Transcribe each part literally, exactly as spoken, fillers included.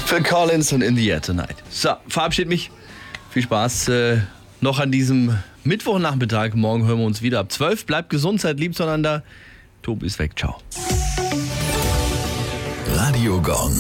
Phil Collins und In the Air Tonight. So, verabschiede mich. Viel Spaß äh, noch an diesem Mittwochnachmittag. Morgen hören wir uns wieder ab zwölf. Bleibt gesund, seid lieb zueinander. Tobi ist weg. Ciao. Radio Gong.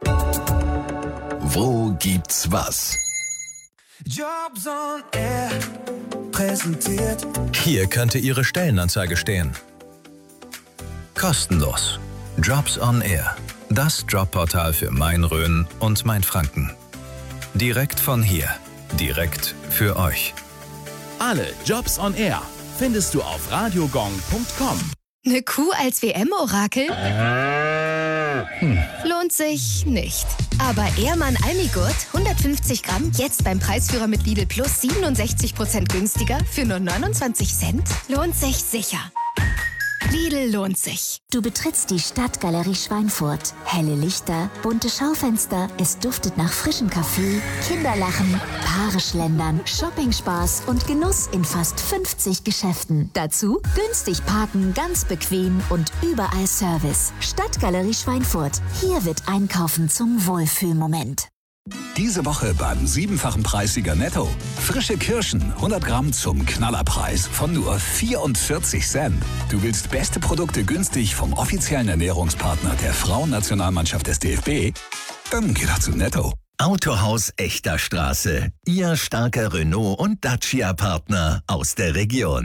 Wo gibt's was? Jobs on Air präsentiert. Hier könnte Ihre Stellenanzeige stehen. Kostenlos. Jobs on Air. Das Jobportal für Main-Rhön und Mainfranken. Direkt von hier. Direkt für euch. Alle Jobs on Air findest du auf radiogong punkt com. Eine Kuh als W M-Orakel? Hm. Lohnt sich nicht. Aber Ehrmann Almigurt, hundertfünfzig Gramm, jetzt beim Preisführer mit Lidl Plus siebenundsechzig Prozent günstiger für nur neunundzwanzig Cent? Lohnt sich sicher. Lidl lohnt sich. Du betrittst die Stadtgalerie Schweinfurt. Helle Lichter, bunte Schaufenster, es duftet nach frischem Kaffee, Kinderlachen, Paare schlendern, Shoppingspaß und Genuss in fast fünfzig Geschäften. Dazu günstig parken, ganz bequem und überall Service. Stadtgalerie Schweinfurt. Hier wird Einkaufen zum Wohlfühlmoment. Diese Woche beim siebenfachen Preissieger Netto. Frische Kirschen, hundert Gramm zum Knallerpreis von nur vierundvierzig Cent. Du willst beste Produkte günstig vom offiziellen Ernährungspartner der Frauennationalmannschaft des D F B? Dann geh doch zu Netto. Autohaus Echter Straße. Ihr starker Renault- und Dacia-Partner aus der Region.